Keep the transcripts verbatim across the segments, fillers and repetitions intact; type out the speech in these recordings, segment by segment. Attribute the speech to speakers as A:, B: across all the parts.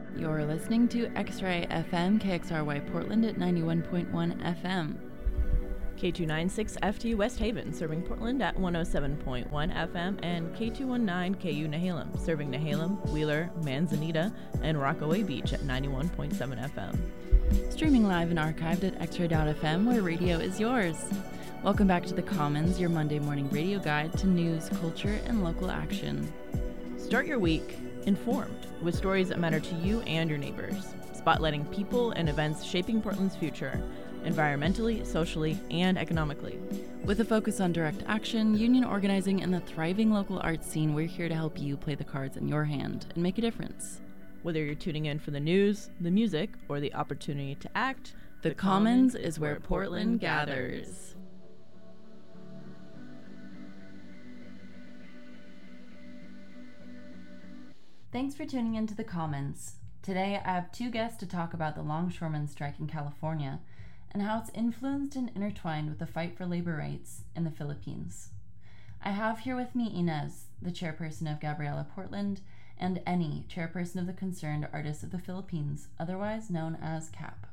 A: You're listening to X-Ray F M, K X R Y Portland at ninety-one point one F M.
B: K two ninety-six F T West Haven, serving Portland at one oh seven point one F M, and K two nineteen K U Nehalem, serving Nehalem, Wheeler, Manzanita, and Rockaway Beach at ninety-one point seven F M.
A: Streaming live and archived at x ray dot f m, where radio is yours. Welcome back to The Commons, your Monday morning radio guide to news, culture, and local action.
B: Start your week informed with stories that matter to you and your neighbors, spotlighting people and events shaping Portland's future, environmentally, socially, and economically.
A: With a focus on direct action, union organizing, and the thriving local arts scene, we're here to help you play the cards in your hand and make a difference.
B: Whether you're tuning in for the news, the music, or the opportunity to act,
A: The, the Commons, Commons is where Portland gathers. Thanks for tuning in to The Commons. Today I have two guests to talk about the longshoremen strike in California and how it's influenced and intertwined with the fight for labor rights in the Philippines. I have here with me Inez, the chairperson of Gabriela Portland, and Eni, chairperson of the Concerned Artists of the Philippines, otherwise known as C A P.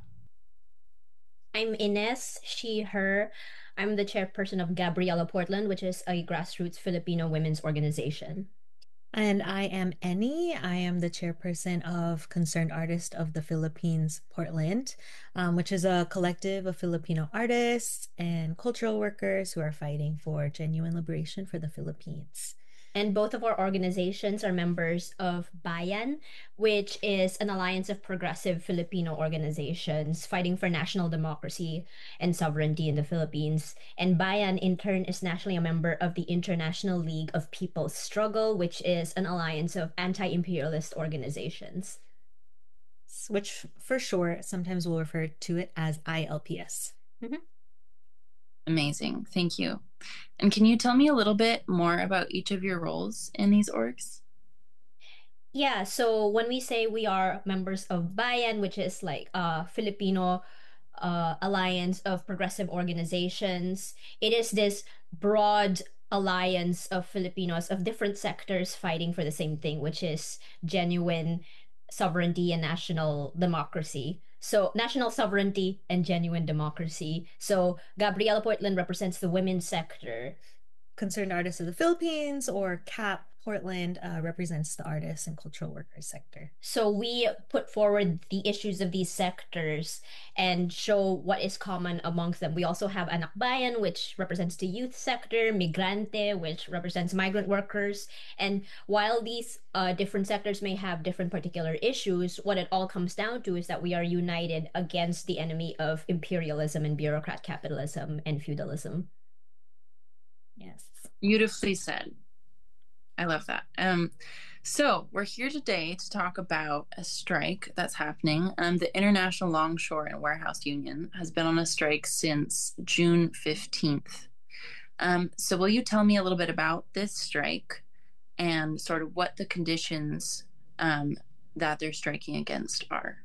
C: I'm Inez, she, her. I'm the chairperson of Gabriela Portland, which is a grassroots Filipino women's organization.
D: And I am Eni. I am the chairperson of Concerned Artists of the Philippines, Portland, um, which is a collective of Filipino artists and cultural workers who are fighting for genuine liberation for the Philippines.
C: And both of our organizations are members of Bayan, which is an alliance of progressive Filipino organizations fighting for national democracy and sovereignty in the Philippines. And Bayan, in turn, is nationally a member of the International League of People's Struggle, which is an alliance of anti-imperialist organizations.
D: Which, for short, sometimes we'll refer to it as I L P S.
C: Mm-hmm.
A: Amazing. Thank you. And can you tell me a little bit more about each of your roles in these orgs?
C: Yeah, so when we say we are members of Bayan, which is like a Filipino uh, alliance of progressive organizations, it is this broad alliance of Filipinos of different sectors fighting for the same thing, which is genuine sovereignty and national democracy. So national sovereignty and genuine democracy. So Gabriela Portland represents the women's sector.
D: Concerned Artists of the Philippines, or C A P Portland, uh, represents the artists and cultural workers sector.
C: So we put forward the issues of these sectors and show what is common amongst them. We also have Anak Bayan, which represents the youth sector, Migrante, which represents migrant workers. And while these uh, different sectors may have different particular issues, what it all comes down to is that we are united against the enemy of imperialism and bureaucrat capitalism and feudalism.
D: Yes.
A: Beautifully said. I love that. Um, so we're here today to talk about a strike that's happening. Um, the International Longshore and Warehouse Union has been on a strike since June fifteenth. Um, so will you tell me a little bit about this strike and sort of what the conditions um, that they're striking against are?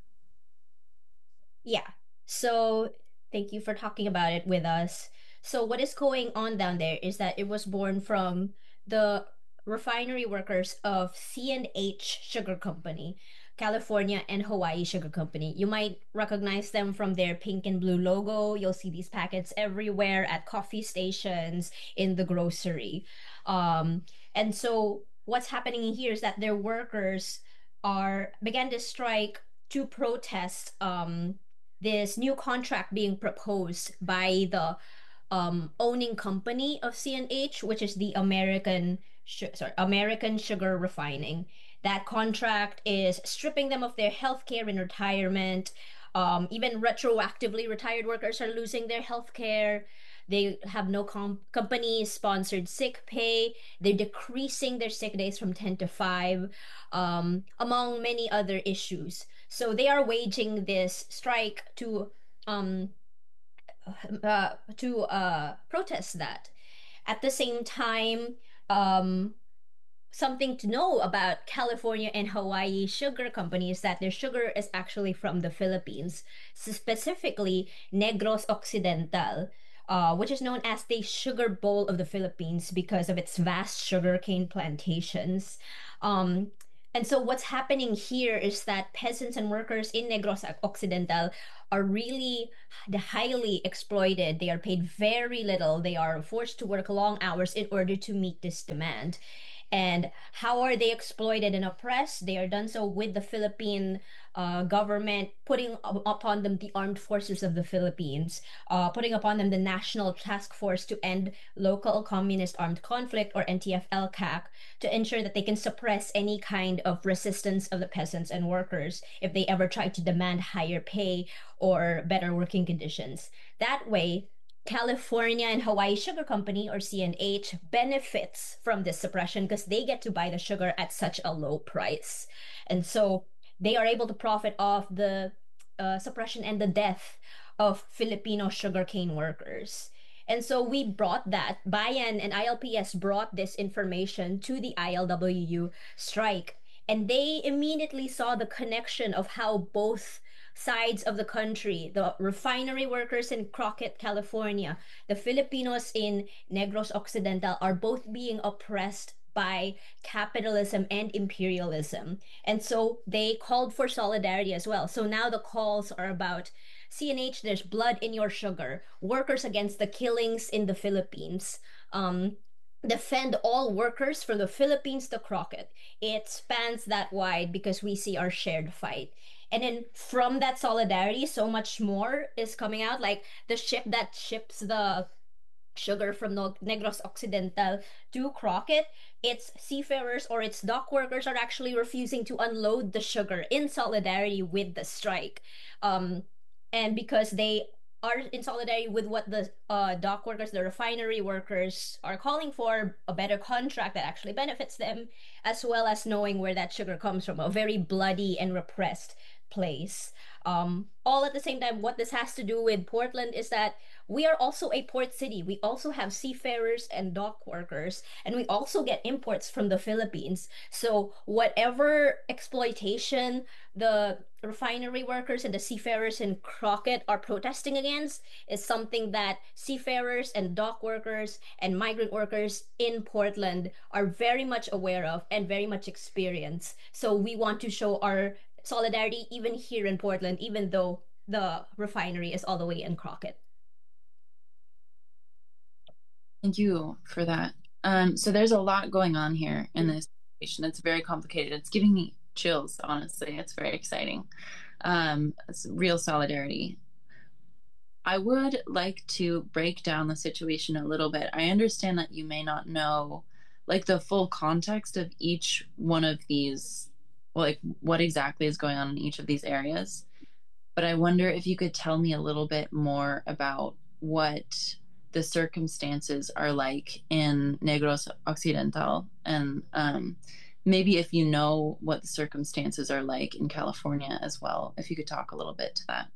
C: Yeah. So thank you for talking about it with us. So what is going on down there is that it was born from the refinery workers of C and H Sugar Company, California and Hawaii Sugar Company. You might recognize them from their pink and blue logo. You'll see these packets everywhere at coffee stations, in the grocery. Um, and so what's happening here is that their workers are began to strike to protest um, this new contract being proposed by the um, owning company of C and H, which is the American sorry, American Sugar Refining. That contract is stripping them of their health care in retirement. Um, even retroactively retired workers are losing their health care. They have no com- company-sponsored sick pay. They're decreasing their sick days from ten to five, um, among many other issues. So they are waging this strike to um, uh, to uh, protest that. At the same time, um, something to know about California and Hawaii sugar companies is that their sugar is actually from the Philippines, specifically Negros Occidental, uh, which is known as the sugar bowl of the Philippines because of its vast sugarcane plantations. Um, And so what's happening here is that peasants and workers in Negros Occidental are really highly exploited. They are paid very little. They are forced to work long hours in order to meet this demand. And how are they exploited and oppressed? They are done so with the Philippine uh, government putting upon them the armed forces of the Philippines, uh, putting upon them the National Task Force to End Local Communist Armed Conflict, or N T F L C A C, to ensure that they can suppress any kind of resistance of the peasants and workers if they ever try to demand higher pay or better working conditions. That way, California and Hawaii Sugar Company, or C N H, benefits from this suppression because they get to buy the sugar at such a low price. And so they are able to profit off the uh, suppression and the death of Filipino sugarcane workers. And so we brought that, Bayan and I L P S brought this information to the I L W U strike. And they immediately saw the connection of how both sides of the country, the refinery workers in Crockett, California, the Filipinos in Negros Occidental, are both being oppressed by capitalism and imperialism. And so they called for solidarity as well. So now the calls are about C N H, there's blood in your sugar, workers against the killings in the Philippines. Um, defend all workers from the Philippines to Crockett. It spans that wide because we see our shared fight. And then from that solidarity, so much more is coming out. Like the ship that ships the sugar from Negros Occidental to Crockett, its seafarers or its dock workers are actually refusing to unload the sugar in solidarity with the strike. Um, and because they are in solidarity with what the uh, dock workers, the refinery workers are calling for, a better contract that actually benefits them, as well as knowing where that sugar comes from, a very bloody and repressed place. Um, all at the same time, what this has to do with Portland is that we are also a port city. We also have seafarers and dock workers, and we also get imports from the Philippines. So whatever exploitation the refinery workers and the seafarers in Crockett are protesting against is something that seafarers and dock workers and migrant workers in Portland are very much aware of and very much experience. So we want to show our solidarity even here in Portland, even though the refinery is all the way in Crockett.
A: Thank you for that. Um, so there's a lot going on here in this situation. It's very complicated. It's giving me chills, honestly. It's very exciting. Um, it's real solidarity. I would like to break down the situation a little bit. I understand that you may not know like the full context of each one of these, like what exactly is going on in each of these areas. But I wonder if you could tell me a little bit more about what the circumstances are like in Negros Occidental, and um, maybe if you know what the circumstances are like in California as well, if you could talk a little bit to that.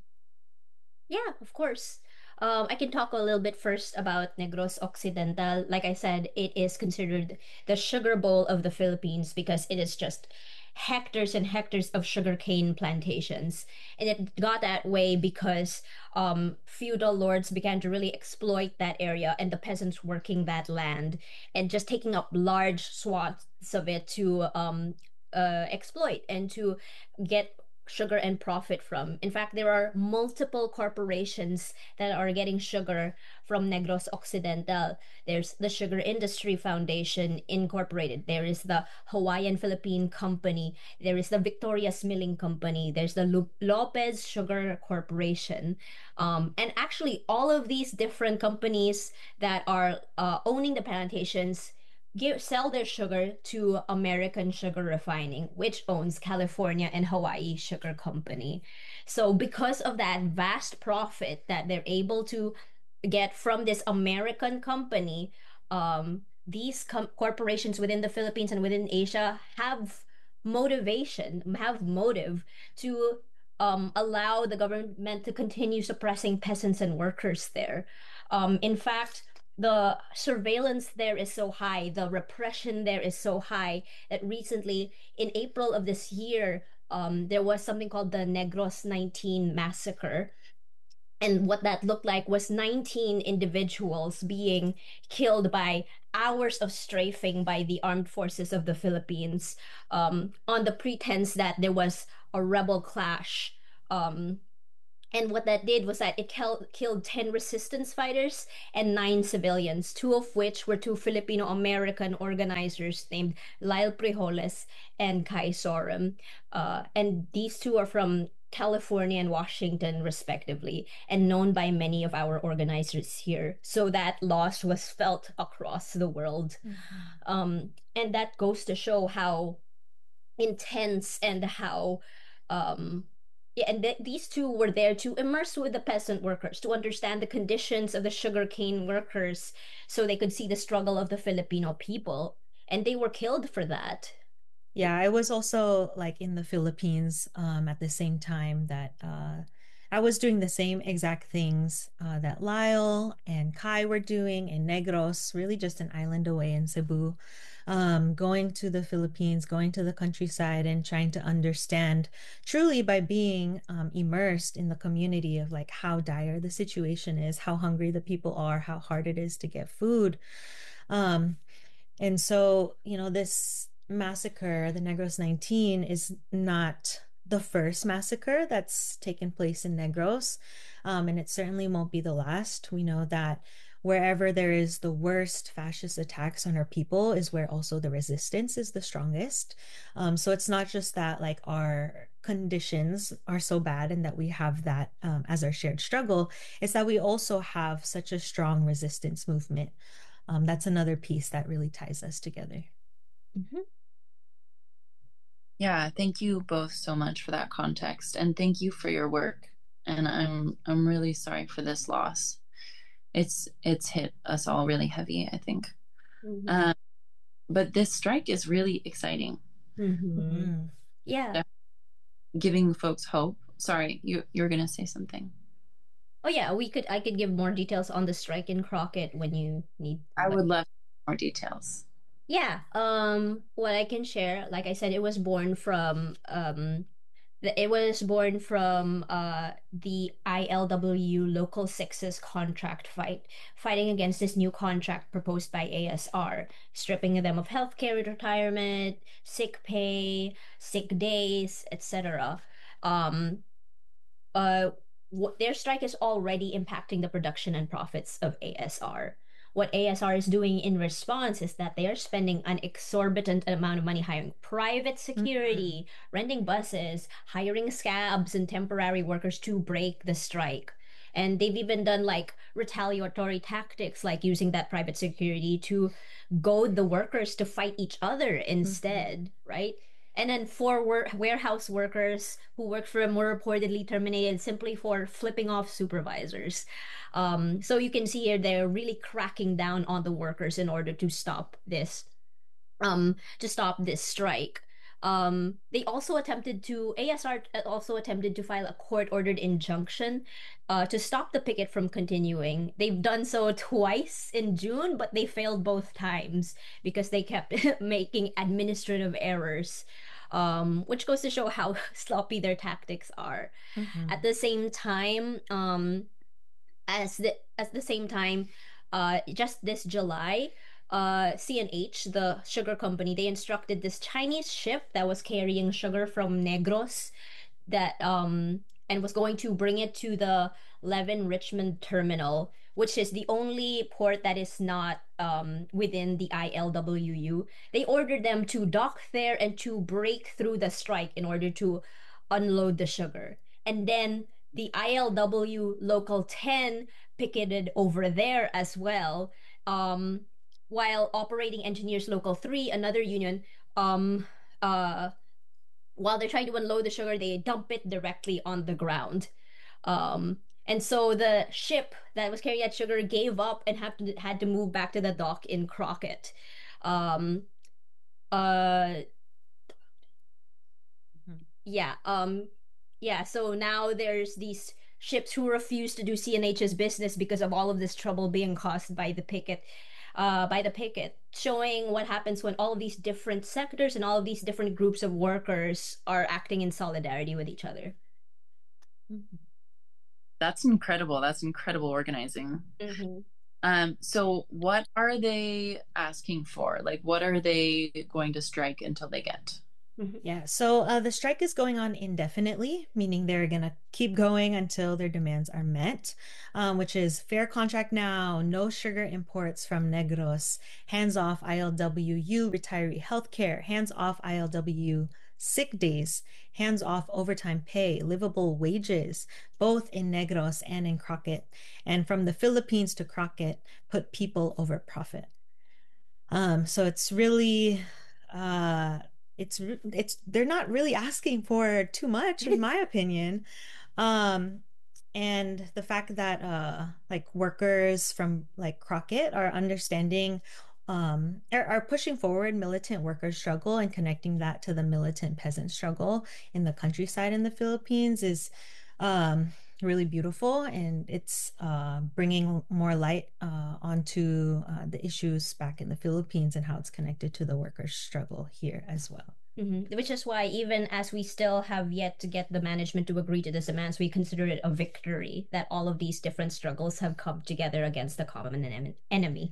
C: Yeah, of course. Um, I can talk a little bit first about Negros Occidental. Like I said, it is considered the sugar bowl of the Philippines because it is just hectares and hectares of sugarcane plantations. And it got that way because um, feudal lords began to really exploit that area and the peasants working that land and just taking up large swaths of it to um, uh, exploit and to get sugar and profit from. In fact, there are multiple corporations that are getting sugar from Negros Occidental. There's the Sugar Industry Foundation Incorporated. There is the Hawaiian Philippine Company. There is the Victoria's Milling Company. There's the Lu- Lopez Sugar Corporation. Um, and actually, all of these different companies that are uh, owning the plantations give sell their sugar to American Sugar Refining, which owns California and Hawaii Sugar Company. So because of that vast profit that they're able to get from this American company, um, these com- corporations within the Philippines and within Asia have motivation, have motive to um, allow the government to continue suppressing peasants and workers there. Um, in fact, the surveillance there is so high, the repression there is so high that recently, in April of this year, um, there was something called the Negros nineteen massacre. And what that looked like was nineteen individuals being killed by hours of strafing by the armed forces of the Philippines, um, on the pretense that there was a rebel clash. Um, and what that did was that it kill- killed ten resistance fighters and nine civilians, two of which were two Filipino American organizers named Lyle Prijoles and Kai Sorum. Uh, and these two are from California and Washington, respectively, and known by many of our organizers here. So that loss was felt across the world.
D: Mhm.
C: Um, and that goes to show how intense and how um yeah, and th these two were there to immerse with the peasant workers to understand the conditions of the sugarcane workers so they could see the struggle of the Filipino people, and they were killed for that.
D: Yeah, I was also like in the Philippines um, at the same time that uh, I was doing the same exact things uh, that Lyle and Kai were doing in Negros, really just an island away in Cebu. Um, going to the Philippines, going to the countryside, and trying to understand truly by being um, immersed in the community of like how dire the situation is, how hungry the people are, how hard it is to get food. Um, and so, you know, this massacre, the Negros nineteen, is not the first massacre that's taken place in Negros. Um, and it certainly won't be the last. We know that wherever there is the worst fascist attacks on our people is where also the resistance is the strongest. Um, so it's not just that like our conditions are so bad and that we have that um, as our shared struggle. It's that we also have such a strong resistance movement. Um, that's another piece that really ties us together.
C: Mhm.
A: Yeah, thank you both so much for that context, and thank you for your work. And I'm I'm really sorry for this loss. It's it's hit us all really heavy, I think.
C: Mhm.
A: Um, but this strike is really exciting.
C: Mhm.
D: Mhm.
C: Yeah.
A: Yeah, giving folks hope. Sorry, you you're gonna say something.
C: Oh yeah, we could I could give more details on the strike in Crockett when you need,
A: I
C: but
A: would love more details.
C: yeah, um what I can share, like I said, it was born from um The- It was born from uh, the I L W Local Six's contract fight, fighting against this new contract proposed by A S R, stripping them of healthcare, retirement, sick pay, sick days, et cetera. Um, uh, what, their strike is already impacting the production and profits of A S R. What A S R is doing in response is that they are spending an exorbitant amount of money hiring private
D: Mhm.
C: security, renting buses, hiring scabs and temporary workers to break the strike. And they've even done like retaliatory tactics, like using that private security to goad the workers to fight each other
D: Mhm.
C: instead, right? And then four wor- warehouse workers who worked for him were reportedly terminated simply for flipping off supervisors. Um, so you can see here they're really cracking down on the workers in order to stop this um to stop this strike. Um, they also attempted to A S R also attempted to file a court-ordered injunction uh, to stop the picket from continuing. They've done so twice in June, but they failed both times because they kept making administrative errors, um, which goes to show how sloppy their tactics are. At
D: Mhm.
C: the same time, um, as the at the same time, uh, just this July, uh, C N H, the sugar company, they instructed this Chinese ship that was carrying sugar from Negros that um and was going to bring it to the Levin Richmond terminal, which is the only port that is not um within the I L W U. They ordered them to dock there and to break through the strike in order to unload the sugar. And then the I L W Local ten picketed over there as well. Um, while Operating Engineers Local three, another union, um, uh, while they're trying to unload the sugar, they dump it directly on the ground. Um, and so the ship that was carrying that sugar gave up and have to, had to move back to the dock in Crockett. Um, uh,
D: Mhm.
C: yeah, um, yeah, so now there's these ships who refuse to do C N H's business because of all of this trouble being caused by the picket, uh, by the picket, showing what happens when all of these different sectors and all of these different groups of workers are acting in solidarity with each other.
D: Mhm.
A: That's incredible. That's incredible organizing.
C: Mm-hmm.
A: Um, so what are they asking for? Like, what are they going to strike until they get?
C: Mm-hmm.
D: Yeah, so uh, the strike is going on indefinitely, meaning they're going to keep going until their demands are met, um, which is fair contract now, no sugar imports from Negros, hands off I L W U retiree healthcare, hands off I L W sick days, hands off overtime pay, livable wages, both in Negros and in Crockett. And from the Philippines to Crockett, put people over profit. Um, so it's really uh it's re- it's they're not really asking for too much in my opinion. Um and the fact that uh like workers from like Crockett are understanding um are, are pushing forward militant worker struggle and connecting that to the militant peasant struggle in the countryside in the Philippines is um really beautiful, and it's uh, bringing more light uh, onto uh, the issues back in the Philippines and how it's connected to the workers' struggle here as well.
C: Mm-hmm. Which is why, even as we still have yet to get the management to agree to these demands, we consider it a victory that all of these different struggles have come together against the common en- enemy.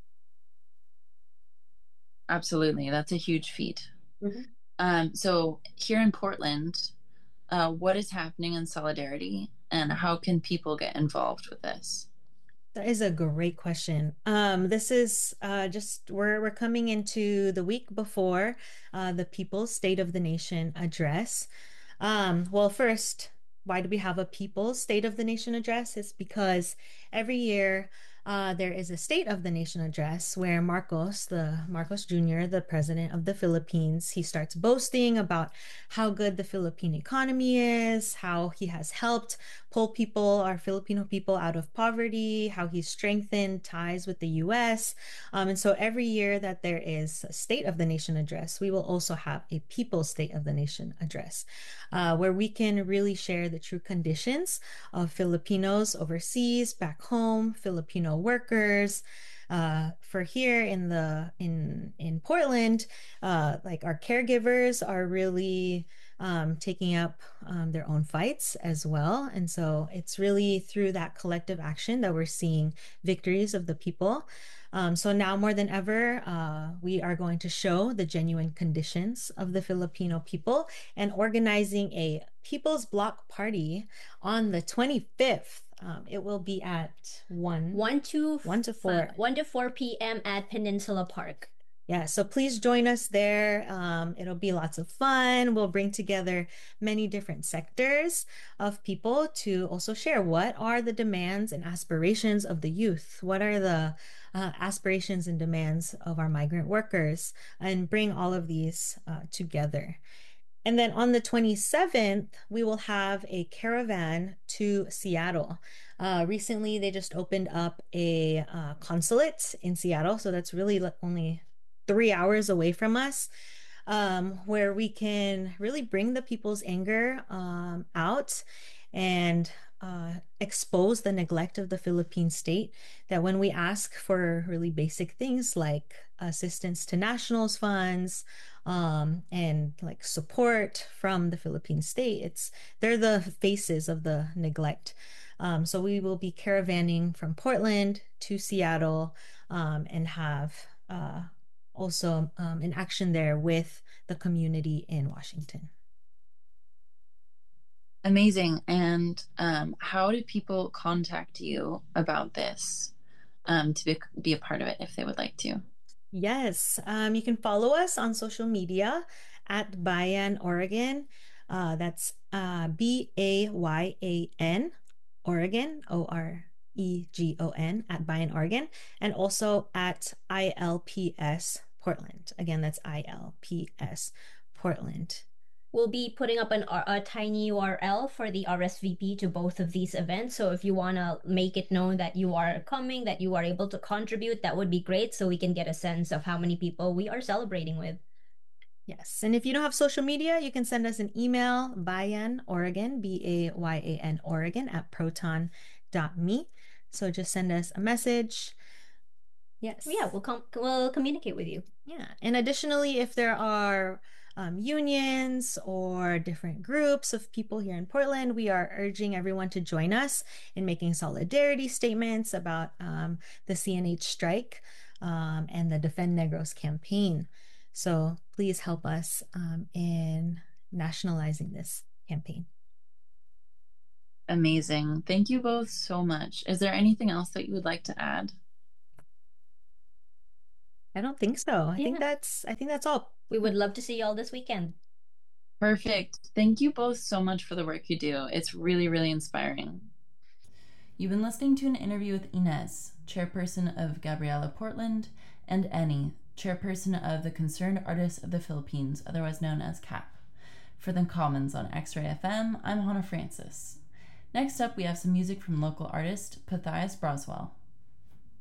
A: Absolutely. That's a huge feat.
C: Mm-hmm.
A: Um, so here in Portland, uh, what is happening in Solidarity and how can people get involved with this?
D: That is a great question. Um, this is uh, just we're we're coming into the week before uh, the People's State of the Nation address. Um, well, first, why do we have a People's State of the Nation address? It's because every year uh, there is a State of the Nation address where Marcos, the Marcos Junior, the president of the Philippines, he starts boasting about how good the Philippine economy is, how he has helped pull people, our Filipino people, out of poverty, how he's strengthened ties with the U S. Um, and so every year that there is a State of the Nation address, we will also have a People's State of the Nation address, uh, where we can really share the true conditions of Filipinos overseas, back home, Filipino workers. Uh, for here in the in in Portland, uh, like our caregivers are really um, taking up um, their own fights as well. And so it's really through that collective action that we're seeing victories of the people. Um, so now more than ever, uh, we are going to show the genuine conditions of the Filipino people and organizing a People's Block Party on the twenty-fifth. Um, it will be at one,
C: one to
D: one to four,
C: uh, one to four p m at Peninsula Park.
D: Yeah, so please join us there. Um, it'll be lots of fun. We'll bring together many different sectors of people to also share what are the demands and aspirations of the youth? What are the uh, aspirations and demands of our migrant workers? And bring all of these uh, together. And then on the twenty-seventh, we will have a caravan to Seattle. Uh, recently, they just opened up a uh, consulate in Seattle. So that's really only three hours away from us, um, where we can really bring the people's anger um, out and uh, expose the neglect of the Philippine state. That when we ask for really basic things like assistance to nationals funds, um, and like support from the Philippine state, it's they're the faces of the neglect. Um, so we will be caravanning from Portland to Seattle, um, and have uh, also um, an action there with the community in Washington.
A: Amazing. And um, how do people contact you about this um, to be, be a part of it if they would like to?
D: Yes, um, you can follow us on social media at Bayan Oregon. Uh, that's uh, B A Y A N, Oregon, O R E G O N, at Bayan Oregon, and also at I L P S Portland. Again, that's I L P S Portland.
C: We'll be putting up an, a tiny U R L for the R S V P to both of these events. So if you want to make it known that you are coming, that you are able to contribute, that would be great so we can get a sense of how many people we are celebrating with.
D: Yes. And if you don't have social media, you can send us an email, Bayan Oregon, B A Y A N Oregon, at proton dot me. So just send us a message. Yes.
C: Yeah, we'll com we'll communicate with you.
D: Yeah. And additionally, if there are um, unions or different groups of people here in Portland, we are urging everyone to join us in making solidarity statements about um, the C N H strike um, and the Defend Negros campaign. So please help us um, in nationalizing this campaign.
A: Amazing. Thank you both so much. Is there anything else that you would like to add?
D: I don't think so. I
C: Yeah.
D: think that's I think that's all.
C: We would love to see you all this weekend.
A: Perfect. Thank you both so much for the work you do. It's really, really inspiring. You've been listening to an interview with Inez, chairperson of Gabriela Portland, and Annie, chairperson of the Concerned Artists of the Philippines, otherwise known as C A P. For the Commons on X-Ray F M, I'm Hannah Francis. Next up, we have some music from local artist Pathias Broswell.